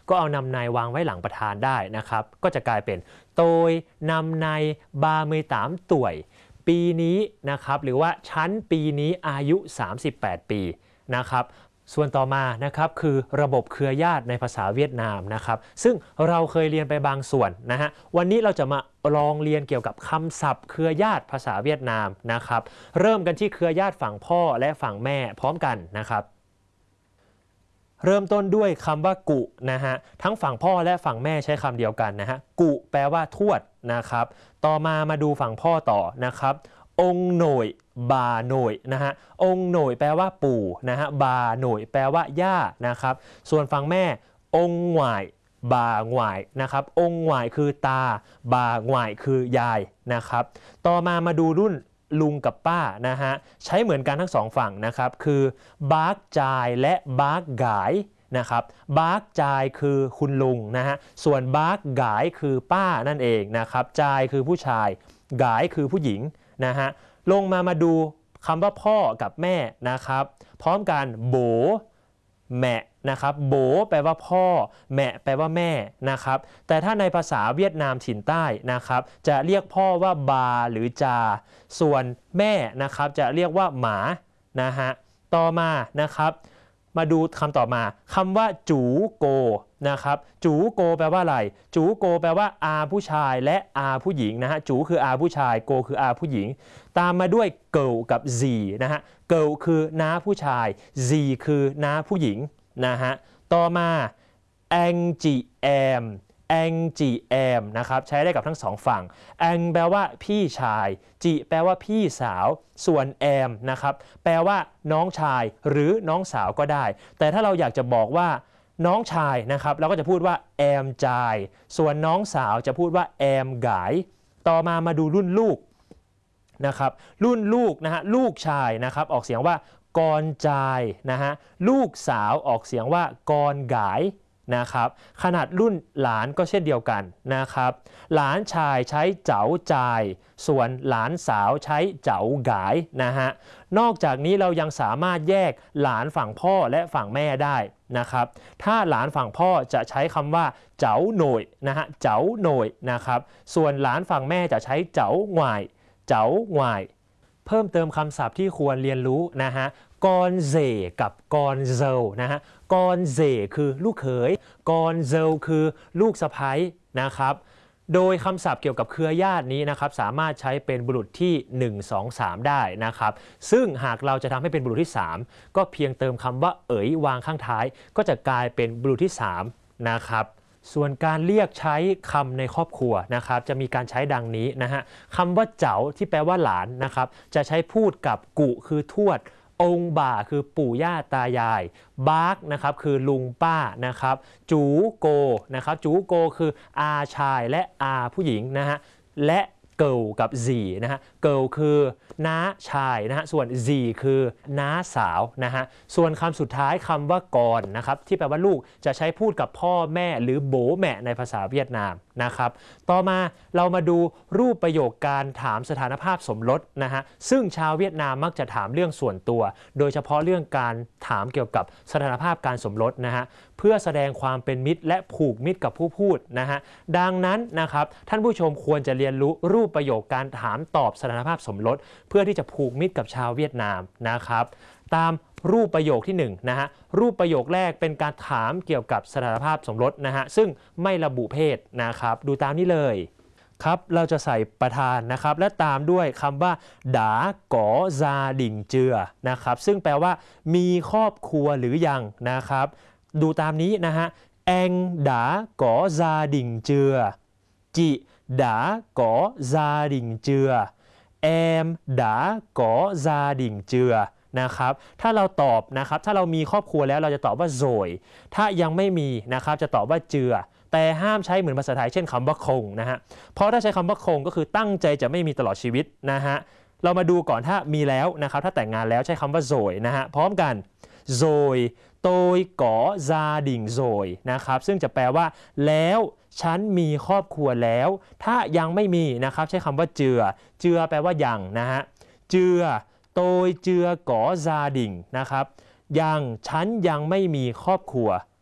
ก็เอานำในวางไว้หลังประธานได้นะครับก็จะกลายเป็นโตยนำในบามือตามต่วยปีนี้นะครับหรือว่าชั้นปีนี้อายุ38ปีนะครับส่วนต่อมานะครับคือระบบเครือญาติในภาษาเวียดนามนะครับซึ่งเราเคยเรียนไปบางส่วนนะฮะวันนี้เราจะมาลองเรียนเกี่ยวกับคำศัพท์เครือญาติภาษาเวียดนามนะครับเริ่มกันที่เครือญาติฝั่งพ่อและฝั่งแม่พร้อมกันนะครับเริ่มต้นด้วยคำว่ากุนะฮะทั้งฝั่งพ่อและฝั่งแม่ใช้คำเดียวกันนะฮะกุแปลว่าทวดนะครับต่อมาดูฝั่งพ่อต่อนะครับองค์หน่ยบาหน่ยนะฮะองค์หน่ยแปลว่าปู่นะฮะบาหน่ยแปลว่าย่านะครับส่วนฝั่งแม่องค์หวายบาหวายนะครับองค์หวายคือตาบาหวายคือยายนะครับต่อมาดูรุ่นลุงกับป้านะฮะใช้เหมือนกันทั้งสองฝั่งนะครับคือบาร์กจายและบาร์กกายนะครับบาร์กจายคือคุณลุงนะฮะส่วนบาร์กกายคือป้านั่นเองนะครับจายคือผู้ชายกายคือผู้หญิงนะฮะลงมาดูคำว่าพ่อกับแม่นะครับพร้อมกันโบแม่นะครับโบแปลว่าพ่อแม่แปลว่าแม่นะครับแต่ถ้าในภาษาเวียดนามถิ่นใต้นะครับจะเรียกพ่อว่าบาหรือจาส่วนแม่นะครับจะเรียกว่าหมานะฮะต่อมานะครับมาดูคำต่อมาคำว่าจูโกนะครับจูโกแปลว่าอะไรจูโกแปลว่าอาผู้ชายและอาผู้หญิงนะฮะจูคืออาผู้ชายโกคืออาผู้หญิงตามมาด้วยเกิลกับซีนะฮะเกิลคือน้าผู้ชายซีคือน้าผู้หญิงนะฮะต่อมาแองจีแอมแองจีแอมนะครับใช้ได้กับทั้งสองฝั่งแองแปลว่าพี่ชายจีแปลว่าพี่สาวส่วนแอมนะครับแปลว่าน้องชายหรือน้องสาวก็ได้แต่ถ้าเราอยากจะบอกว่าน้องชายนะครับเราก็จะพูดว่าแอมจายส่วนน้องสาวจะพูดว่าแอมกายต่อมาดูรุ่นลูกนะครับรุ่นลูกนะฮะลูกชายนะครับออกเสียงว่ากรจายนะฮะลูกสาวออกเสียงว่ากรกายนะครับขนาดรุ่นหลานก็เช่นเดียวกันนะครับหลานชายใช้เจ๋าจายส่วนหลานสาวใช้เจ๋ากายนะฮะนอกจากนี้เรายังสามารถแยกหลานฝั่งพ่อและฝั่งแม่ได้นะครับถ้าหลานฝั่งพ่อจะใช้คำว่าเจ๋าหน่ยนะฮะเจ๋าหน่ยนะครับส่วนหลานฝั่งแม่จะใช้เจ๋าหวายเจ๋าหวายเพิ่มเติมคำศัพท์ที่ควรเรียนรู้นะฮะกอนเซกับกอนเซลนะฮะกอนเซคือลูกเขยกอนเซลคือลูกสะใภ้นะครับโดยคำศัพท์เกี่ยวกับเครือญาตินี้นะครับสามารถใช้เป็นบุรุษที่1 2 3ได้นะครับซึ่งหากเราจะทำให้เป็นบุรุษที่3ก็เพียงเติมคำว่าเอ๋ยวางข้างท้ายก็จะกลายเป็นบุรุษที่3นะครับส่วนการเรียกใช้คำในครอบครัวนะครับจะมีการใช้ดังนี้นะฮะคำว่าเจ๋าที่แปลว่าหลานนะครับจะใช้พูดกับกุคือทวดองค์บ่าคือปู่ย่าตายายบาร์กนะครับคือลุงป้านะครับจูโกนะครับจูโกคืออาชายและอาผู้หญิงนะฮะและเกิลกับซีนะฮะเกิลคือน้าชายนะฮะส่วนซีคือน้าสาวนะฮะส่วนคำสุดท้ายคำว่ากรนะครับที่แปลว่าลูกจะใช้พูดกับพ่อแม่หรือโบแม่ในภาษาเวียดนามนะครับต่อมาเรามาดูรูปประโยคการถามสถานภาพสมรสนะฮะซึ่งชาวเวียดนามมักจะถามเรื่องส่วนตัวโดยเฉพาะเรื่องการถามเกี่ยวกับสถานภาพการสมรสนะฮะเพื่อแสดงความเป็นมิตรและผูกมิตรกับผู้พูดนะฮะดังนั้นนะครับท่านผู้ชมควรจะเรียนรู้รูปประโยคการถามตอบสถานภาพสมรสเพื่อที่จะผูกมิตรกับชาวเวียดนามนะครับตามรูปประโยคที่1นะฮะรูปประโยคแรกเป็นการถามเกี่ยวกับสถานภาพสมรสนะฮะซึ่งไม่ระบุเพศนะครับดูตามนี้เลยครับเราจะใส่ประธานนะครับและตามด้วยคำว่าดาก๋อซาดิ่งเจือนะครับซึ่งแปลว่ามีครอบครัวหรือยังนะครับดูตามนี้นะฮะแองดาก๋อซาดิ่งเจือจิดาก๋อซาดิ่งเจือแอมดาก๋อซาดิ่งเจือนะครับถ้าเราตอบนะครับถ้าเรามีครอบครัวแล้วเราจะตอบว่าโซยถ้ายังไม่มีนะครับจะตอบว่าเจือแต่ห้ามใช้เหมือนภาษาไทยเช่นคำว่าคงนะฮะเพราะถ้าใช้คำว่าคงก็คือตั้งใจจะไม่มีตลอดชีวิตนะฮะเรามาดูก่อนถ้ามีแล้วนะครับถ้าแต่งงานแล้วใช้คำว่าโซยนะฮะพร้อมกันโซยโตยก๋อซาดิ่งโซยนะครับซึ่งจะแปลว่าแล้วฉันมีครอบครัวแล้วถ้ายังไม่มีนะครับใช้คำว่าเจือเจือแปลว่ายังนะฮะเจือโตยเจือก๋อซาดิ่งนะครับยังฉันยังไม่มีครอบครัว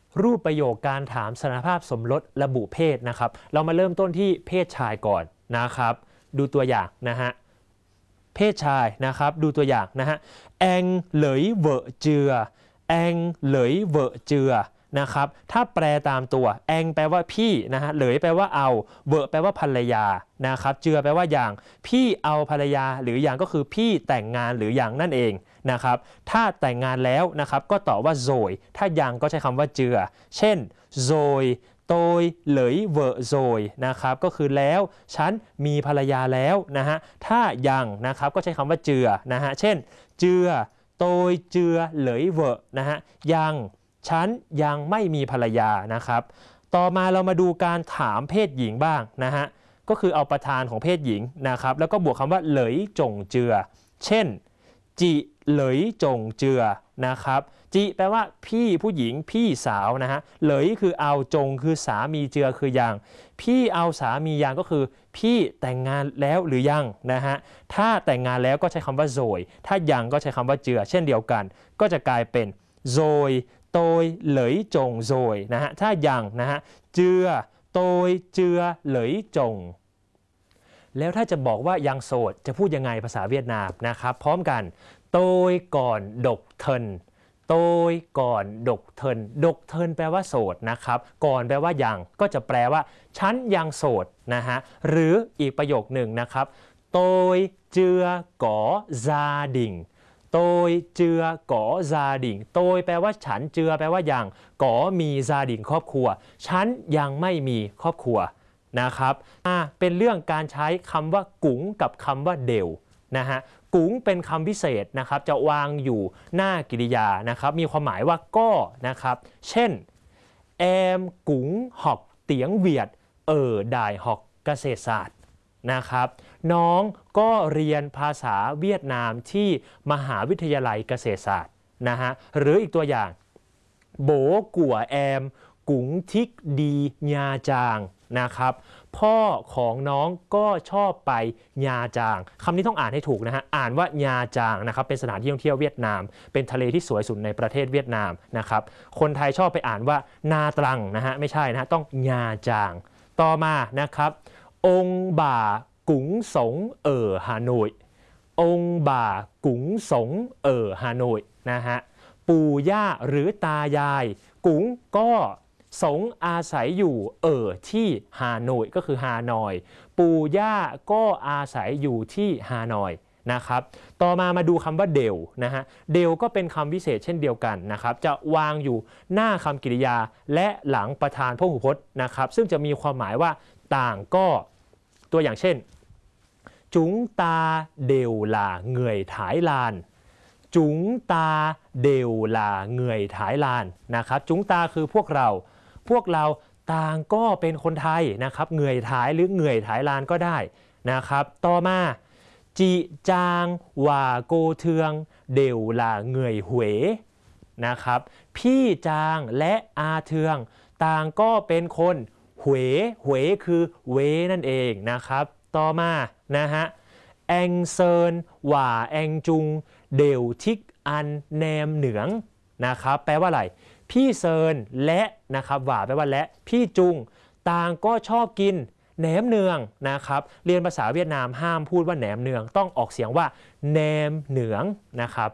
รูปประโยคการถามสถานภาพสมรสระบุเพศนะครับเรามาเริ่มต้นที่เพศชายก่อนนะครับดูตัวอย่างนะฮะเพศชายนะครับดูตัวอย่างนะฮะแองเหลยเวอเจือแองเหลยเวอเจือนะครับถ้าแปลตามตัวแองแปลว่าพี่นะฮะเหลยแปลว่าเอาเวอแปลว่าภรรยานะครับเจือแปลว่าอย่างพี่เอาภรรยาหรืออย่างก็คือพี่แต่งงานหรืออย่างนั่นเองนะครับถ้าแต่งงานแล้วนะครับก็ตอบว่าโซยถ้ายังก็ใช้คำว่าเจือเช่นโซยโตยเหลยเวอโซยนะครับก็คือแล้วฉันมีภรรยาแล้วนะฮะถ้ายังนะครับก็ใช้คำว่าเจือนะฮะเช่นเจือโตยเจือเหลยเวอนะฮะยังฉันยังไม่มีภรรยานะครับต่อมาเรามาดูการถามเพศหญิงบ้างนะฮะก็คือเอาประธานของเพศหญิงนะครับแล้วก็บวกคำว่าเหลยจงเจือเช่นจิเหลยจงเจือนะครับจิแปลว่าพี่ผู้หญิงพี่สาวนะฮะเหลยคือเอาจงคือสามีเจือคือยังพี่เอาสามียังก็คือพี่แต่งงานแล้วหรือยังนะฮะถ้าแต่งงานแล้วก็ใช้คำว่าโซยถ้ายังก็ใช้คำว่าเจือเช่นเดียวกันก็จะกลายเป็นโซยโตยเหลยจงโซยนะฮะถ้ายังนะฮะเจือโตยเจือเหลยจงแล้วถ้าจะบอกว่ายังโสดจะพูดยังไงภาษาเวียดนามนะครับพร้อมกันโตยก่อนดกเทินโตยก่อนดกเทินดกเทินแปลว่าโสดนะครับก่อนแปลว่ายังก็จะแปลว่าฉันยังโสดนะฮะหรืออีกประโยคหนึ่งนะครับโตยเจือก๋อซาดิ่งโตยเจือก๋อซาดิ่งโตยแปลว่าฉันเจือแปลว่ายังก๋อมีซาดิ่งครอบครัวฉันยังไม่มีครอบครัวนะครับเป็นเรื่องการใช้คำว่ากุ๋งกับคำว่าเดวนะฮะกุ๋งเป็นคำพิเศษนะครับจะวางอยู่หน้ากริยานะครับมีความหมายว่าก็นะครับเช่นแอมกุ๋งหอกเตียงเวียดได้หอกเกษตรศาสตร์นะครับน้องก็เรียนภาษาเวียดนามที่มหาวิทยาลัยเกษตรศาสตร์นะฮะหรืออีกตัวอย่างโบกัวแอมกุ๋งทิกดีญาจางนะครับพ่อของน้องก็ชอบไปญาจางคำนี้ต้องอ่านให้ถูกนะฮะอ่านว่าญาจางนะครับเป็นสถานที่ท่องเที่ยวเวียดนามเป็นทะเลที่สวยสุดในประเทศเวียดนามนะครับคนไทยชอบไปอ่านว่านาตรังนะฮะไม่ใช่นะฮะต้องญาจางต่อมานะครับองค์บ่ากุ๋งสงฮานอยองค์บ่ากุ๋งสงฮานอยนะฮะปู่ย่าหรือตายายกุ๋งก็สงอาศัยอยู่ที่ฮานอยก็คือฮานอยปู่ย่าก็อาศัยอยู่ที่ฮานอยนะครับต่อมาดูคำว่าเดวนะฮะเดวก็เป็นคำพิเศษเช่นเดียวกันนะครับจะวางอยู่หน้าคำกริยาและหลังประธานพหูพจน์นะครับซึ่งจะมีความหมายว่าต่างก็ตัวอย่างเช่นจุงตาเดวลาเหงื่อยถ่ายลานจุงตาเดวลาเหงื่อยถ่ายลานนะครับจุงตาคือพวกเราต่างก็เป็นคนไทยนะครับเหงื่อยถ่ายหรือเหงื่อยถ่ายลานก็ได้นะครับต่อมาจีจางว่าโกเทืองเดวลาเหงื่อยหวยนะครับพี่จางและอาเทืองต่างก็เป็นคนหวยคือเวนั่นเองนะครับต่อมานะฮะแองเซินว่าแองจุงเดวทิกอันแนมเหนืองนะครับแปลว่าอะไรพี่เซินและนะครับว่าแปลว่าและพี่จุงต่างก็ชอบกินแหนมเนืองนะครับเรียนภาษาเวียดนามห้ามพูดว่าแหนมเนืองต้องออกเสียงว่าแหนมเหนืองนะครับ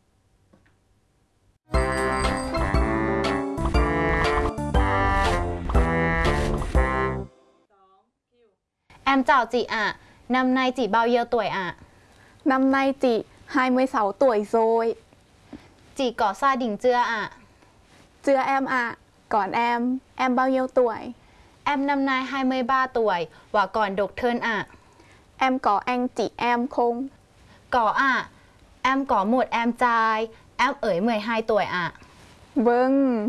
Em chào chị ạ. Năm nay chị bao nhiêu tuổi ạ? Năm nay chị 26 tuổi rồi. Chị có gia đình chưa ạ? Chưa em ạ. Còn em bao nhiêu tuổi? Em năm nay 23 tuổi và còn độc thân ạ. Em có anh chị em không? Có ạ. Em có một em trai. Em ấy 12 tuổi ạ. Vâng.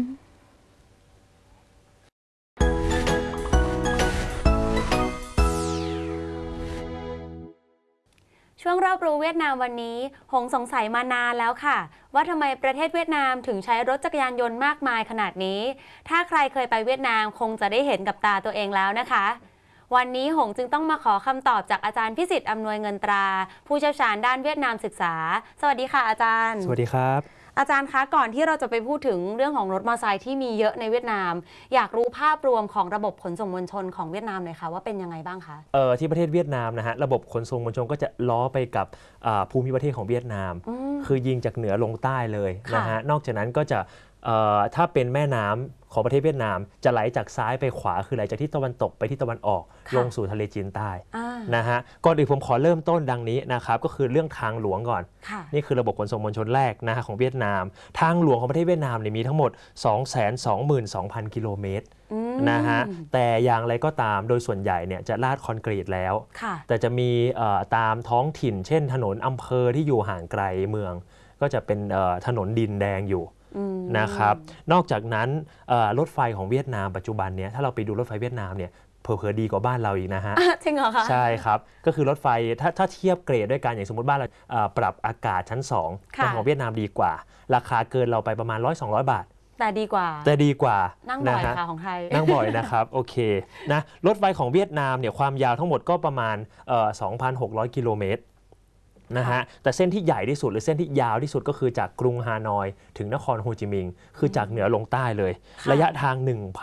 ช่วงรอบรู้เวียดนามวันนี้หงสงสัยมานานแล้วค่ะว่าทำไมประเทศเวียดนามถึงใช้รถจักรยานยนต์มากมายขนาดนี้ถ้าใครเคยไปเวียดนามคงจะได้เห็นกับตาตัวเองแล้วนะคะวันนี้หงจึงต้องมาขอคำตอบจากอาจารย์พิสิทธิ์อำนวยเงินตราผู้เชี่ยวชาญด้านเวียดนามศึกษาสวัสดีค่ะอาจารย์สวัสดีครับอาจารย์คะก่อนที่เราจะไปพูดถึงเรื่องของรถมอเตอร์ไซค์ที่มีเยอะในเวียดนาม อยากรู้ภาพรวมของระบบขนส่งมวลชนของเวียดนามหน่อยค่ะว่าเป็นยังไงบ้างคะที่ประเทศเวียดนามนะฮะระบบขนส่งมวลชนก็จะล้อไปกับภูมิประเทศของเวียดนามคือยิงจากเหนือลงใต้เลยนะฮะนอกจากนั้นก็จะถ้าเป็นแม่น้ำของประเทศเวียดนามจะไหลจากซ้ายไปขวาคือไหลจากทิศตะวันตกไปทิศตะวันออกลงสู่ทะเลจีนใต้นะฮะก่อนอื่นผมขอเริ่มต้นดังนี้นะครับก็คือเรื่องทางหลวงก่อนนี่คือระบบขนส่งมวลชนแรกนะฮะของเวียดนามทางหลวงของประเทศเวียดนามเนี่ยมีทั้งหมด 222,000 กิโลเมตรนะฮะแต่อย่างไรก็ตามโดยส่วนใหญ่เนี่ยจะลาดคอนกรีตแล้วแต่จะมีตามท้องถิ่นเช่นถนนอำเภอที่อยู่ห่างไกลเมืองก็จะเป็นถนนดินแดงอยู่นะครับนอกจากนั้นรถไฟของเวียดนามปัจจุบันเนี่ยถ้าเราไปดูรถไฟเวียดนามเนี่ยเผลอๆดีกว่าบ้านเราอีกนะฮะจริงเหรอคะใช่ครับก็คือรถไฟถ้าเทียบเกรดด้วยกันอย่างสมมติบ้านเราปรับอากาศชั้น2แต่ของเวียดนามดีกว่าราคาเกินเราไปประมาณ 100-200 บาทแต่ดีกว่านั่งบ่อยค่ะของไทยนั่งบ่อยนะครับโอเคนะรถไฟของเวียดนามเนี่ยความยาวทั้งหมดก็ประมาณ 2,600 กิโลเมตรนะฮะแต่เส้นที่ใหญ่ที่สุดหรือเส้นที่ยาวที่สุดก็คือจากกรุงฮานอยถึงนครโฮจิมินห์คือจากเหนือลงใต้เลยระยะทาง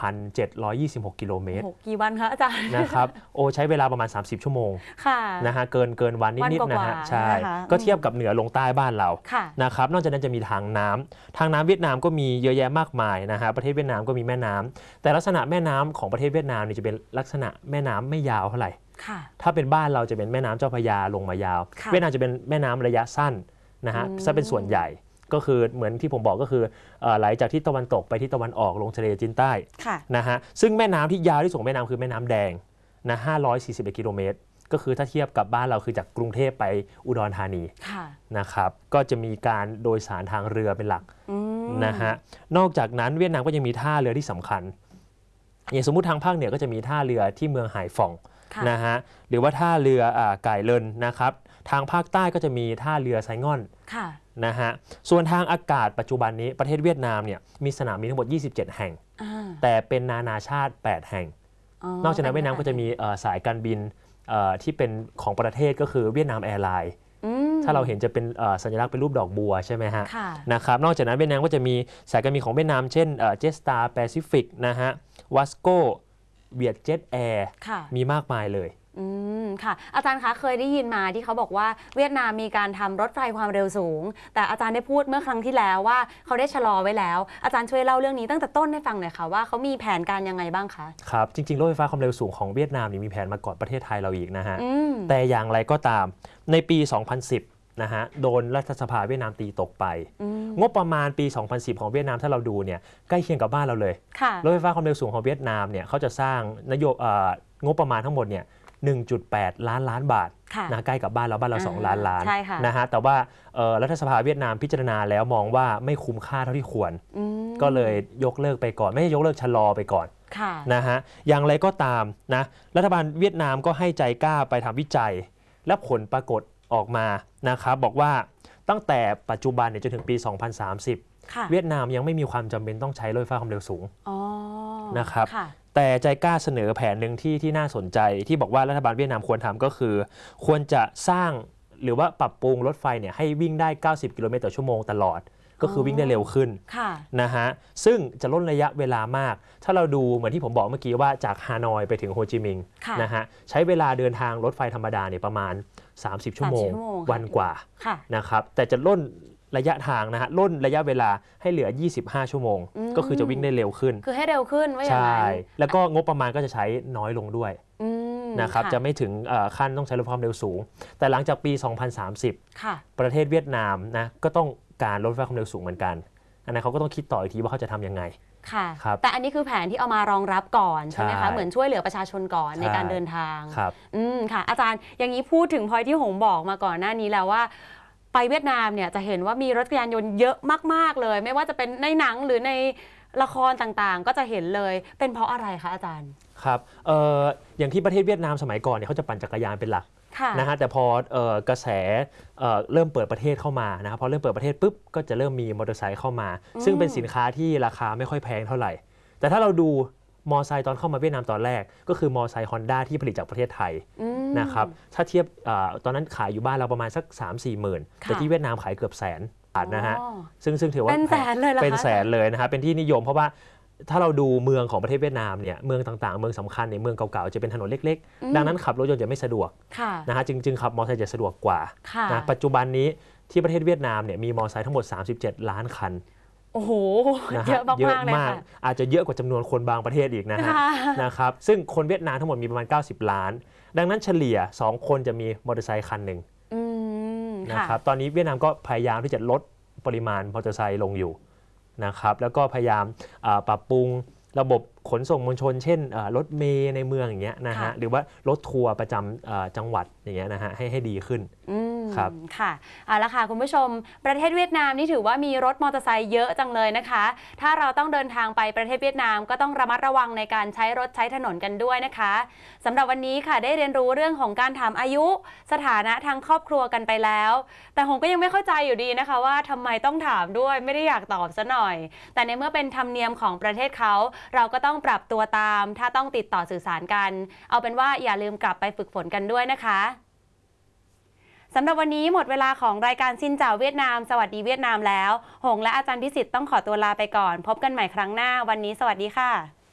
1,726 กิโลเมตรกี่วันคะอาจารย์นะครับใช้เวลาประมาณ30 ชั่วโมงนะฮะเกินวันนิดๆนะฮะใช่ก็เทียบกับเหนือลงใต้บ้านเรานะครับนอกจากนั้นจะมีทางน้ำเวียดนามก็มีเยอะแยะมากมายนะฮะประเทศเวียดนามก็มีแม่น้ำแต่ลักษณะแม่น้ำของประเทศเวียดนามนี่จะเป็นลักษณะแม่น้ำไม่ยาวเท่าไหร่ถ้าเป็นบ้านเราจะเป็นแม่น้ำเจ้าพระยาลงมายาวเวียดนามจะเป็นแม่น้ำระยะสั้นนะฮะซะเป็นส่วนใหญ่ก็คือเหมือนที่ผมบอกก็คือไหลจากทิศตะวันตกไปทิศตะวันออกลงทะเลจีนใต้นะฮะซึ่งแม่น้ำที่ยาวที่สุดของแม่น้ำคือแม่น้ำแดงนะ541 กิโลเมตรก็คือถ้าเทียบกับบ้านเราคือจากกรุงเทพไปอุดรธานีนะครับก็จะมีการโดยสารทางเรือเป็นหลักนะฮะนอกจากนั้นเวียดนามก็ยังมีท่าเรือที่สำคัญอย่างสมมุติทางภาคเหนือก็จะมีท่าเรือที่เมืองไหฟองนะฮะหรือว่าท่าเรือไก่เลินนะครับทางภาคใต้ก็จะมีท่าเรือไซง่อนนะฮะส่วนทางอากาศปัจจุบันนี้ประเทศเวียดนามเนี่ยมีสนามบินทั้งหมด27 แห่งแต่เป็นนานาชาติ8 แห่งนอกจากนั้นเวียดนามก็จะมีสายการบินที่เป็นของประเทศก็คือเวียดนามแอร์ไลน์ถ้าเราเห็นจะเป็นสัญลักษณ์เป็นรูปดอกบัวใช่ไหมฮะนะครับนอกจากนั้นเวียดนามก็จะมีสายการบินของเวียดนามเช่นเจสตาร์แปซิฟิกนะฮะวัสโกเวียดเจ็ตแอร์มีมากมายเลยค่ะอาจารย์คะเคยได้ยินมาที่เขาบอกว่าเวียดนามมีการทำรถไฟความเร็วสูงแต่อาจารย์ได้พูดเมื่อครั้งที่แล้วว่าเขาได้ชะลอไว้แล้วอาจารย์ช่วยเล่าเรื่องนี้ตั้งแต่ต้นให้ฟังหน่อยค่ะว่าเขามีแผนการยังไงบ้างคะครับจริงๆรถไฟฟ้าความเร็วสูงของเวียดนามมีแผนมาก่อนประเทศไทยเราอีกนะฮะแต่อย่างไรก็ตามในปี 2010นะฮะโดนรัฐสภาเวียดนามตีตกไปงบประมาณปี 2010 ของเวียดนามถ้าเราดูเนี่ยใกล้เคียงกับบ้านเราเลยรถไฟฟ้าความเร็วสูงของเวียดนามเนี่ยเขาจะสร้างงบประมาณทั้งหมดเนี่ย 1.8 ล้านบาทนะใกล้กับบ้านเรา2 ล้านนะฮะแต่ว่ารัฐสภาเวียดนามพิจารณาแล้วมองว่าไม่คุ้มค่าเท่าที่ควรก็เลยยกเลิกไปก่อนไม่ใช่ยกเลิกชะลอไปก่อนนะฮะอย่างไรก็ตามนะรัฐบาลเวียดนามก็ให้ใจกล้าไปทำวิจัยและผลปรากฏออกมานะครับบอกว่าตั้งแต่ปัจจุบันจนถึงปี 2030 เวียดนามยังไม่มีความจำเป็นต้องใช้รถไฟฟ้าความเร็วสูงนะครับแต่ใจกล้าเสนอแผนหนึ่งที่น่าสนใจที่บอกว่ารัฐบาลเวียดนามควรทำก็คือควรจะสร้างหรือว่าปรับปรุงรถไฟเนี่ยให้วิ่งได้90 กิโลเมตรต่อชั่วโมงตลอดก็คือวิ่งได้เร็วขึ้นนะฮะซึ่งจะลดระยะเวลามากถ้าเราดูเหมือนที่ผมบอกเมื่อกี้ว่าจากฮานอยไปถึงโฮจิมินห์นะฮะใช้เวลาเดินทางรถไฟธรรมดาเนี่ยประมาณ30 ชั่วโมงวันกว่านะครับแต่จะล่นระยะทางนะฮะล่นระยะเวลาให้เหลือ25 ชั่วโมงก็คือจะวิ่งได้เร็วขึ้นคือให้เร็วขึ้นว่าอย่างไรใช่แล้วก็งบประมาณก็จะใช้น้อยลงด้วยนะครับจะไม่ถึงขั้นต้องใช้รถความเร็วสูงแต่หลังจากปี 2030 ประเทศเวียดนามนะก็ต้องการรถไฟความเร็วสูงเหมือนกันอันนั้นเขาก็ต้องคิดต่ออีกทีว่าเขาจะทำยังไงค่ะแต่อันนี้คือแผนที่เอามารองรับก่อนใช่ไหมคะเหมือนช่วยเหลือประชาชนก่อนในการเดินทางค่ะอาจารย์อย่างนี้พูดถึงพอยที่หงบอกมาก่อนหน้านี้แล้วว่าไปเวียดนามเนี่ยจะเห็นว่ามีรถจักรยานยนต์เยอะมากๆเลยไม่ว่าจะเป็นในหนังหรือในละครต่างๆก็จะเห็นเลยเป็นเพราะอะไรคะอาจารย์ครับอย่างที่ประเทศเวียดนามสมัยก่อนเนี่ยเขาจะปั่นจักรยานเป็นหลักนะฮะแต่พอกระแสเริ่มเปิดประเทศเข้ามานะครับพอเริ่มเปิดประเทศปุ๊บก็จะเริ่มมีมอเตอร์ไซค์เข้ามาซึ่งเป็นสินค้าที่ราคาไม่ค่อยแพงเท่าไหร่แต่ถ้าเราดูมอไซค์ตอนเข้ามาเวียดนามตอนแรกก็คือมอไซค์ฮอนด้าที่ผลิตจากประเทศไทยนะครับถ้าเทียบตอนนั้นขายอยู่บ้านเราประมาณสัก 3-4 หมื่นแต่ที่เวียดนามขายเกือบแสนาทนะฮะซึ่งถือว่าเป็นแสนเลยเหรอคะเป็นแสนเลยนะฮะเป็นที่นิยมเพราะว่าถ้าเราดูเมืองของประเทศเวียดนามเนี่ยเมืองต่างๆเมืองสำคัญเนี่ยเมืองเก่าๆจะเป็นถนนเล็กๆดังนั้นขับรถยนต์จะไม่สะดวกนะฮะจึงขับมอเตอร์ไซค์จะสะดวกกว่านะปัจจุบันนี้ที่ประเทศเวียดนามเนี่ยมีมอเตอร์ไซค์ทั้งหมด37ล้านคันโอ้โหนะเยฮะอะมากๆเลยค่ะอาจจะเยอะกว่าจำนวนคนบางประเทศอีกนะฮะนะครับซึ่งคนเวียดนามทั้งหมดมีประมาณ90ล้านดังนั้นเฉลี่ย2คนจะมีมอเตอร์ไซค์คันหนึ่งนะครับตอนนี้เวียดนามก็พยายามที่จะลดปริมาณมอเตอร์ไซค์ลงอยู่นะครับแล้วก็พยายามปรับปรุงระบบขนส่งมวลชนเช่นรถเมล์ในเมืองอย่างเงี้ยนะฮะหรือว่ารถทัวร์ประจำจังหวัดอย่างเงี้ยนะฮะให้ดีขึ้นครับค่ะเอาละค่ะคุณผู้ชมประเทศเวียดนามนี่ถือว่ามีรถมอเตอร์ไซค์เยอะจังเลยนะคะถ้าเราต้องเดินทางไปประเทศเวียดนามก็ต้องระมัดระวังในการใช้รถใช้ถนนกันด้วยนะคะสำหรับวันนี้ค่ะได้เรียนรู้เรื่องของการถามอายุสถานะทางครอบครัวกันไปแล้วแต่ผมก็ยังไม่เข้าใจอยู่ดีนะคะว่าทำไมต้องถามด้วยไม่ได้อยากตอบซะหน่อยแต่ในเมื่อเป็นธรรมเนียมของประเทศเขาเราก็ต้องปรับตัวตามถ้าต้องติดต่อสื่อสารกันเอาเป็นว่าอย่าลืมกลับไปฝึกฝนกันด้วยนะคะสำหรับวันนี้หมดเวลาของรายการซินเจ้าเวียดนามสวัสดีเวียดนามแล้วหงและอาจารย์พิสิทธิ์ต้องขอตัวลาไปก่อนพบกันใหม่ครั้งหน้าวันนี้สวัสดีค่ะ